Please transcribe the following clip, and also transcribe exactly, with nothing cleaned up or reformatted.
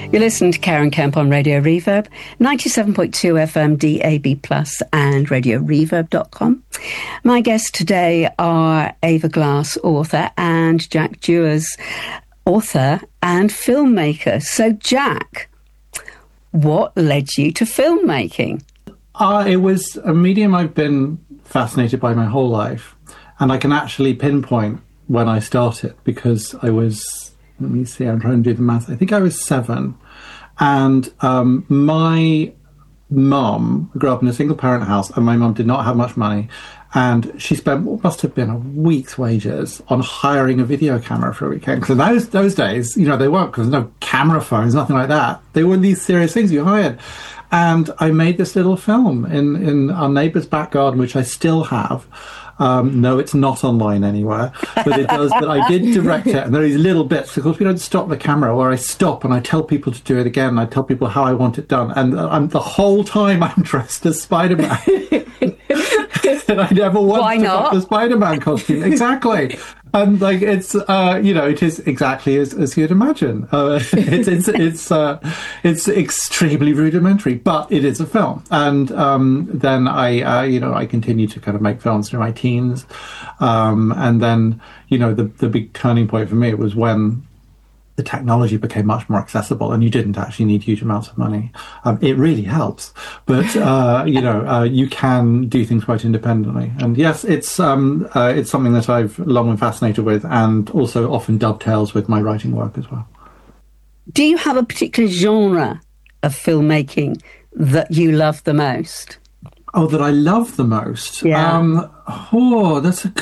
You listen to Karen Kemp on Radio Reverb, ninety-seven point two F M, D A B plus, and radio reverb dot com. My guests today are Ava Glass, author, and Jack Dewars, author and filmmaker. So, Jack, what led you to filmmaking? Uh, it was a medium I've been fascinated by my whole life, and I can actually pinpoint when I started because I was, let me see, I'm trying to do the math. I think I was seven, and um, my mum grew up in a single-parent house, and my mum did not have much money, and she spent what must have been a week's wages on hiring a video camera for a weekend. Because in those, those days, you know, they weren't, because there's no camera phones, nothing like that. They were these serious things you hired. And I made this little film in, in our neighbour's back garden, which I still have. Um, no, it's not online anywhere, but it does. But I did direct it, and there are these little bits. Of course, we don't stop the camera, or I stop and I tell people to do it again. And I tell people how I want it done, and I'm the whole time I'm dressed as Spider-Man, and I never want Why to not? put the Spider-Man costume. Exactly. And like it's, uh, you know, it is exactly as, as you'd imagine. Uh, it's it's it's uh, it's extremely rudimentary, but it is a film. And um, then I, uh, you know, I continued to kind of make films through my teens, um, and then you know, the the big turning point for me was when the technology became much more accessible, and you didn't actually need huge amounts of money. Um, it really helps, but uh, you know, uh, you can do things quite independently. And yes, it's um, uh, it's something that I've long been fascinated with, and also often dovetails with my writing work as well. Do you have a particular genre of filmmaking that you love the most? Oh, that I love the most? Yeah. Um, oh, that's a